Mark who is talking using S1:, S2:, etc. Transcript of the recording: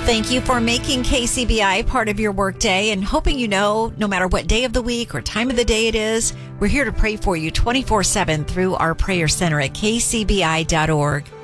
S1: Thank you for making KCBI part of your workday and hoping you know, no matter what day of the week or time of the day it is, we're here to pray for you 24/7 through our prayer center at kcbi.org.